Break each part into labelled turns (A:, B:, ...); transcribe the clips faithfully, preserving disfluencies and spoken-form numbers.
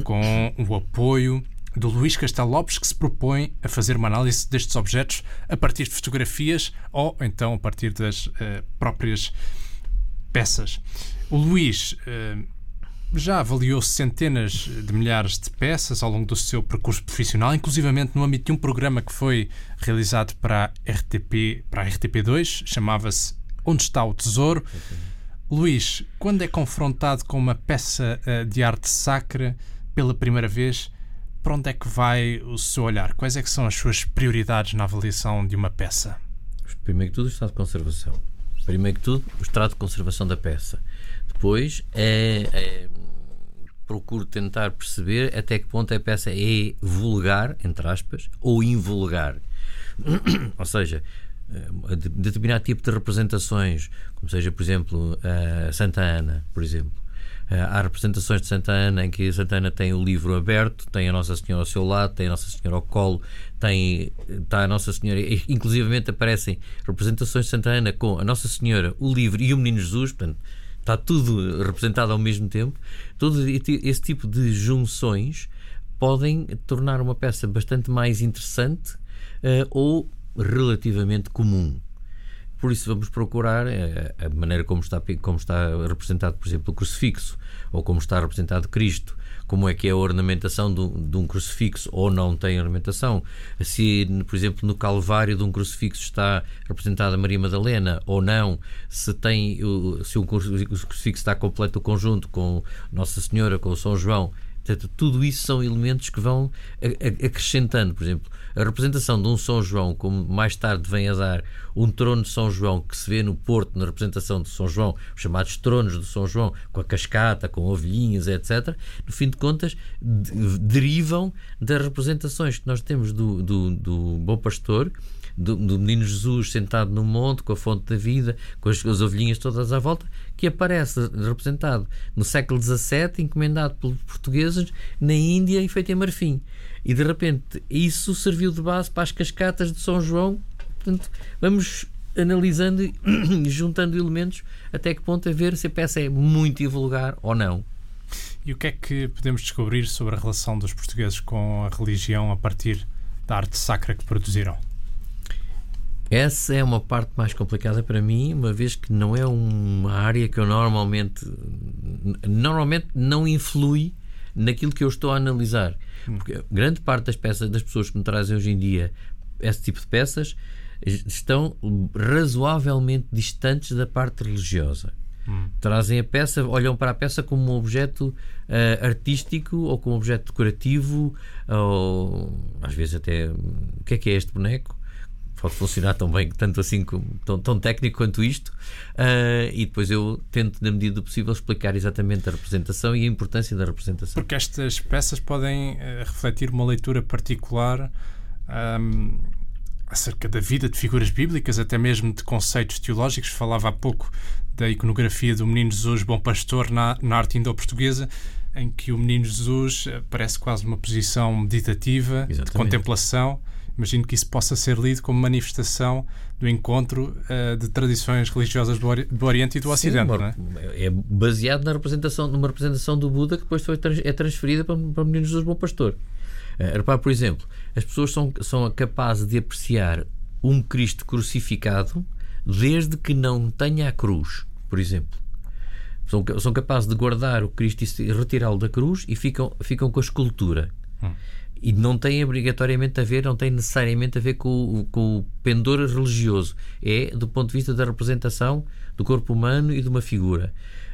A: com o apoio do Luís Castelo Lopes, que se propõe a fazer uma análise destes objetos a partir de fotografias ou então a partir das uh, próprias peças. O Luís uh, já avaliou centenas de milhares de peças ao longo do seu percurso profissional, inclusivamente no âmbito de um programa que foi realizado para a R T P, para a R T P dois, chamava-se Onde está o Tesouro? Luís, quando é confrontado com uma peça uh, de arte sacra pela primeira vez, para onde é que vai o seu olhar? Quais é que são as suas prioridades na avaliação de uma peça?
B: Primeiro que tudo, o estado de conservação. Primeiro que tudo, o estado de conservação da peça. Depois, é, é, procuro tentar perceber até que ponto a peça é vulgar, entre aspas, ou invulgar. Ou seja, de determinado tipo de representações, como seja, por exemplo, a Santa Ana, por exemplo. Há representações de Santa Ana em que Santa Ana tem o livro aberto, tem a Nossa Senhora ao seu lado, tem a Nossa Senhora ao colo, tem, está a Nossa Senhora, inclusivamente aparecem representações de Santa Ana com a Nossa Senhora, o livro e o Menino Jesus, portanto, está tudo representado ao mesmo tempo. Todo esse tipo de junções podem tornar uma peça bastante mais interessante uh, ou relativamente comum. Por isso vamos procurar a maneira como está, como está representado, por exemplo, o crucifixo, ou como está representado Cristo, como é que é a ornamentação de um, de um crucifixo, ou não tem ornamentação. Se, por exemplo, no Calvário de um crucifixo está representada Maria Madalena, ou não. Se, tem, se o crucifixo está completo o conjunto com Nossa Senhora, com São João. Portanto, tudo isso são elementos que vão acrescentando. Por exemplo, a representação de um São João, como mais tarde vem a dar um trono de São João que se vê no Porto, na representação de São João, os chamados tronos de São João, com a cascata, com ovelhinhas, etcétera, no fim de contas, de, derivam das representações que nós temos do, do, do Bom Pastor, do, do Menino Jesus sentado no monte, com a fonte da vida, com as, as ovelhinhas todas à volta, que aparece representado no século dezassete, encomendado pelos portugueses na Índia e feito em marfim. E de repente isso serviu de base para as cascatas de São João. Portanto, vamos analisando e juntando elementos até que ponto a ver se a peça é muito invulgar ou não.
A: E o que é que podemos descobrir sobre a relação dos portugueses com a religião a partir da arte sacra que produziram?
B: Essa é uma parte mais complicada para mim, uma vez que não é uma área que eu normalmente normalmente não influi naquilo que eu estou a analisar. Porque grande parte das peças, das pessoas que me trazem hoje em dia esse tipo de peças, estão razoavelmente distantes da parte religiosa. Hum. Trazem a peça, olham para a peça como um objeto uh, artístico ou como um objeto decorativo, ou às vezes até o que é que é este boneco? Pode funcionar tão bem, tanto assim, como, tão, tão técnico quanto isto, uh, e depois eu tento, na medida do possível, explicar exatamente a representação e a importância da representação.
A: Porque estas peças podem uh, refletir uma leitura particular um, acerca da vida de figuras bíblicas, até mesmo de conceitos teológicos. Falava há pouco da iconografia do Menino Jesus Bom Pastor na, na arte indo-portuguesa, em que o Menino Jesus parece quase uma posição meditativa, exatamente, de contemplação. Imagino que isso possa ser lido como manifestação do encontro uh, de tradições religiosas do, Ori- do Oriente e do Ocidente.
B: Sim,
A: não é?
B: É baseado na representação, numa representação do Buda que depois foi, é transferida para, para o Menino Jesus Bom Pastor. Uh, repare, por exemplo, as pessoas são, são capazes de apreciar um Cristo crucificado desde que não tenha a cruz, por exemplo. São, são capazes de guardar o Cristo e retirá-lo da cruz e ficam, ficam com a escultura. Hum. E não tem obrigatoriamente a ver, não tem necessariamente a ver com o, com o pendor religioso. É do ponto de vista da representação do corpo humano e de uma figura.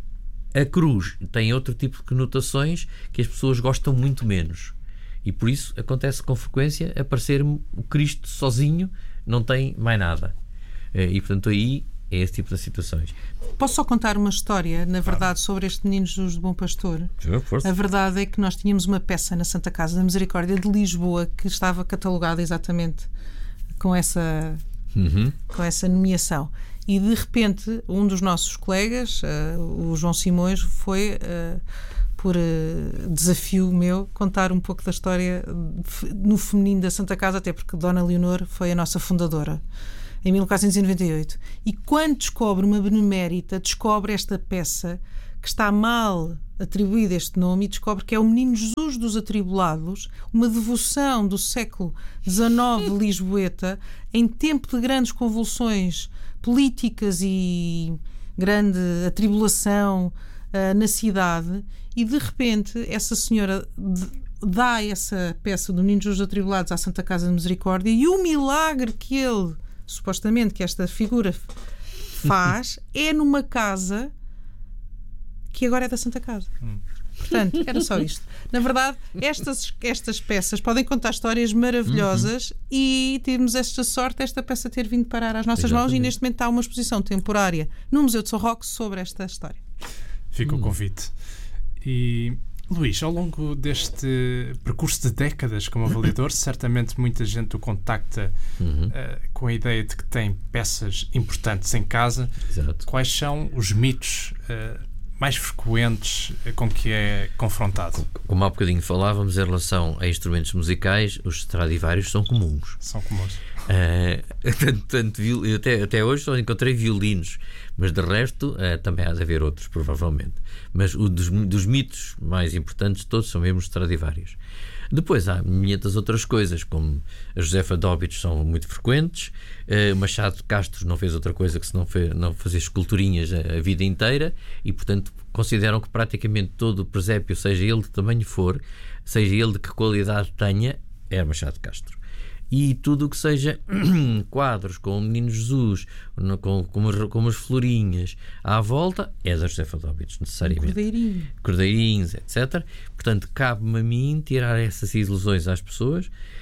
B: A cruz tem outro tipo de conotações que as pessoas gostam muito menos. E por isso acontece com frequência aparecer o Cristo sozinho, não tem mais nada. E portanto aí é esse tipo de situações.
C: Posso só contar uma história, na verdade, sobre este Menino Jesus de Bom Pastor?
B: Sim, força.
C: A verdade é que nós tínhamos uma peça na Santa Casa da Misericórdia de Lisboa que estava catalogada exatamente com essa, uhum. com essa nomeação. E de repente um dos nossos colegas, uh, o João Simões, foi uh, por uh, desafio meu contar um pouco da história no feminino da Santa Casa, até porque Dona Leonor foi a nossa fundadora em mil quatrocentos e noventa e oito. E quando descobre uma benemérita, descobre esta peça que está mal atribuído este nome e descobre que é o Menino Jesus dos Atribulados, uma devoção do século dezenove lisboeta, em tempo de grandes convulsões políticas e grande atribulação uh, na cidade, e de repente essa senhora dá essa peça do Menino Jesus dos Atribulados à Santa Casa de Misericórdia, e o milagre que ele, supostamente, que esta figura faz, é numa casa que agora é da Santa Casa. Hum. Portanto, era só isto. Na verdade, estas, estas peças podem contar histórias maravilhosas, uhum. e temos esta sorte, esta peça ter vindo parar às nossas Exatamente. mãos, e neste momento há uma exposição temporária no Museu de São Roque sobre esta história.
A: Fica o convite. E, Luís, ao longo deste percurso de décadas como avaliador, certamente muita gente o contacta uhum. uh, com a ideia de que tem peças importantes em casa.
B: Exato.
A: Quais são os mitos uh, mais frequentes com que é confrontado?
B: Como há bocadinho falávamos, em relação a instrumentos musicais, os Stradivarius são comuns.
A: São comuns.
B: Uh, tanto, tanto, até, até hoje só encontrei violinos, mas de resto uh, também há de haver outros, provavelmente. Mas o dos, dos mitos mais importantes todos são mesmo os Stradivarius. Depois há muitas outras coisas, como a Josefa Dobitsch, são muito frequentes. uh, Machado de Castro não fez outra coisa que se não, fez, não fazer esculturinhas a, a vida inteira, e portanto consideram que praticamente todo o presépio, seja ele de tamanho for, seja ele de que qualidade tenha, é Machado de Castro. E tudo o que seja quadros com o Menino Jesus, com, com, as, com as florinhas à volta, é da Josefa Dobitsch, necessariamente.
C: Cordeirinho.
B: Cordeirinhos, etcétera. Portanto, cabe-me a mim tirar essas ilusões às pessoas.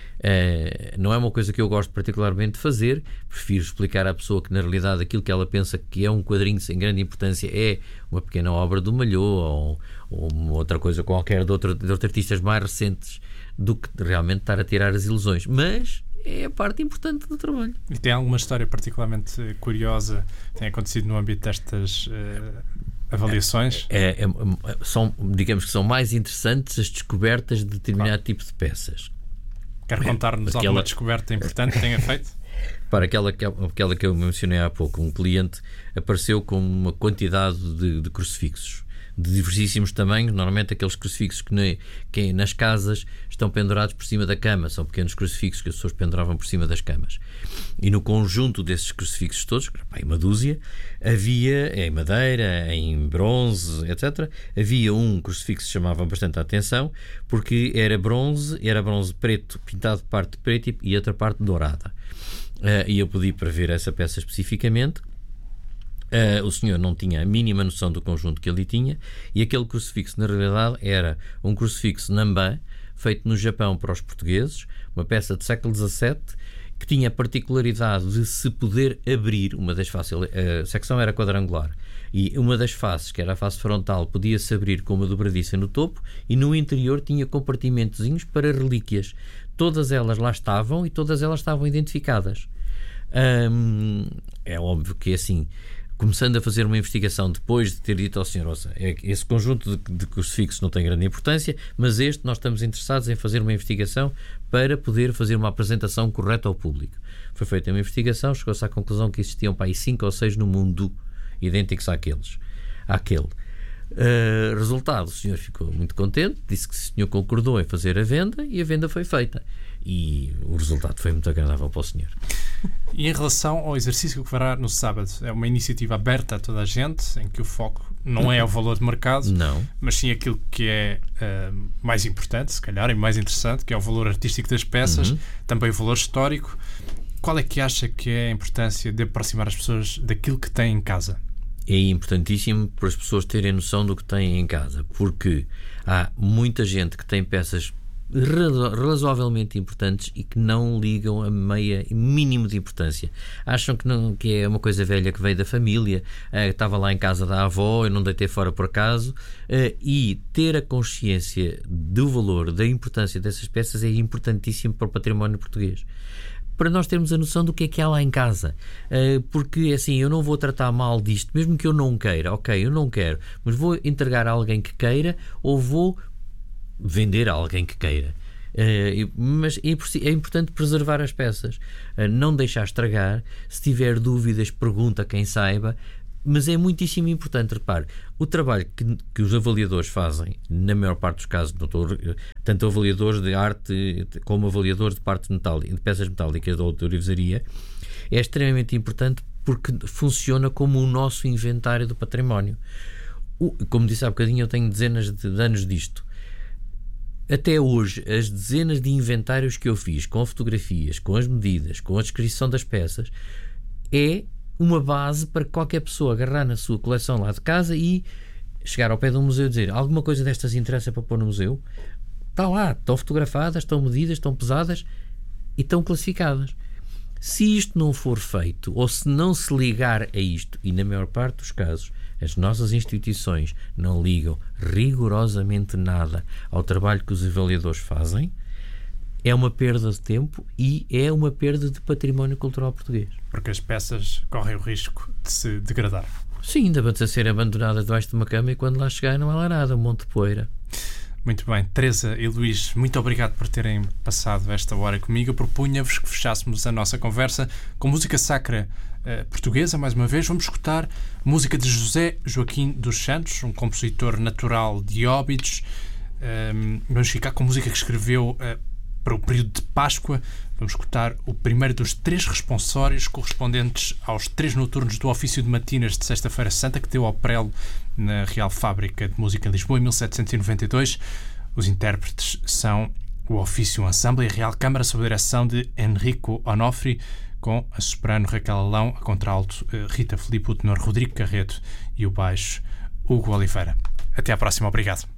B: Uh, não é uma coisa que eu gosto particularmente de fazer. Prefiro explicar à pessoa que, na realidade, aquilo que ela pensa que é um quadrinho sem grande importância é uma pequena obra do Malhô, ou, ou uma outra coisa qualquer de, outro, de outros artistas mais recentes, do que realmente estar a tirar as ilusões. Mas é a parte importante do trabalho.
A: E tem alguma história particularmente curiosa que tem acontecido no âmbito destas uh, avaliações?
B: É, é, é, são, digamos que são mais interessantes as descobertas de determinado claro. tipo de peças.
A: Quer contar-nos aquela... alguma descoberta importante que tenha feito?
B: Para aquela que, aquela que eu mencionei há pouco, um cliente apareceu com uma quantidade de, de crucifixos de diversíssimos tamanhos, normalmente aqueles crucifixos que, ne, que nas casas estão pendurados por cima da cama, são pequenos crucifixos que as pessoas penduravam por cima das camas. E no conjunto desses crucifixos todos, em uma dúzia, havia em madeira, em bronze, etcétera, havia um crucifixo que chamava bastante a atenção, porque era bronze, era bronze preto, pintado de parte preta e outra parte dourada. Uh, e eu pedi para ver essa peça especificamente. Uh, o senhor não tinha a mínima noção do conjunto que ele tinha, e aquele crucifixo na realidade era um crucifixo Nambã, feito no Japão para os portugueses, uma peça do século dezassete, que tinha a particularidade de se poder abrir. Uma das faces, a secção era quadrangular, e uma das faces, que era a face frontal, podia-se abrir com uma dobradiça no topo, e no interior tinha compartimentozinhos para relíquias. Todas elas lá estavam, e todas elas estavam identificadas. Hum, é óbvio que assim, começando a fazer uma investigação depois de ter dito ao senhor, ouça, esse conjunto de, de crucifixos não tem grande importância, mas este nós estamos interessados em fazer uma investigação para poder fazer uma apresentação correta ao público. Foi feita uma investigação, chegou-se à conclusão que existiam para aí cinco ou seis no mundo idênticos àqueles, àquele. Uh, resultado, o senhor ficou muito contente, disse que o senhor concordou em fazer a venda, e a venda foi feita. E o resultado foi muito agradável para o senhor.
A: E em relação ao exercício que fará no sábado, é uma iniciativa aberta a toda a gente, em que o foco não é o valor de mercado,
B: não,
A: mas sim aquilo que é uh, mais importante, se calhar, e mais interessante, que é o valor artístico das peças, uhum. também o valor histórico. Qual é que acha que é a importância de aproximar as pessoas daquilo que têm em casa?
B: É importantíssimo para as pessoas terem noção do que têm em casa, porque há muita gente que tem peças razoavelmente importantes e que não ligam a meia mínimo de importância. Acham que, não, que é uma coisa velha que veio da família, uh, estava lá em casa da avó, eu não deitei fora por acaso, uh, e ter a consciência do valor, da importância dessas peças é importantíssimo para o património português, para nós termos a noção do que é que há lá em casa. Uh, porque assim, eu não vou tratar mal disto, mesmo que eu não queira. Ok, eu não quero, mas vou entregar a alguém que queira, ou vou vender a alguém que queira. Uh, mas é, é importante preservar as peças, uh, não deixar estragar. Se tiver dúvidas, pergunta a quem saiba. Mas é muitíssimo importante, repare, o trabalho que, que os avaliadores fazem, na maior parte dos casos, tanto avaliadores de arte como avaliadores de partes metálicas, de peças metálicas da ourivesaria, é extremamente importante porque funciona como o nosso inventário do património. O, como disse há bocadinho, eu tenho dezenas de anos disto. Até hoje, as dezenas de inventários que eu fiz, com fotografias, com as medidas, com a descrição das peças, é uma base para qualquer pessoa agarrar na sua coleção lá de casa e chegar ao pé de um museu e dizer: alguma coisa destas interessa para pôr no museu? Está lá, estão fotografadas, estão medidas, estão pesadas e estão classificadas. Se isto não for feito, ou se não se ligar a isto, e na maior parte dos casos as nossas instituições não ligam rigorosamente nada ao trabalho que os avaliadores fazem, é uma perda de tempo e é uma perda de património cultural português.
A: Porque as peças correm o risco de se degradar.
B: Sim, ainda vão ser abandonadas debaixo de uma cama e quando lá chegar não há lá nada, um monte de poeira.
A: Muito bem. Teresa e Luís, muito obrigado por terem passado esta hora comigo. Eu propunha-vos que fechássemos a nossa conversa com música sacra uh, portuguesa, mais uma vez. Vamos escutar música de José Joaquim dos Santos, um compositor natural de Óbidos. Um, vamos ficar com música que escreveu uh, para o período de Páscoa. Vamos escutar o primeiro dos três responsórios correspondentes aos três noturnos do ofício de matinas de Sexta-feira Santa, que deu ao prelo na Real Fábrica de Música em Lisboa em mil setecentos e noventa e dois. Os intérpretes são o Ofício Ensemble e a Real Câmara, sob a direção de Enrico Onofri, com a soprano Raquel Alão, a contralto Rita Filipe, o tenor Rodrigo Carreto e o baixo Hugo Oliveira. Até à próxima. Obrigado.